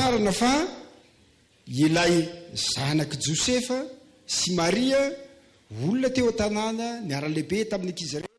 tantarana fa ilay zanaky Josefa sy Maria olona teo an-tanàna niara-lehibe tamin'ny ankizy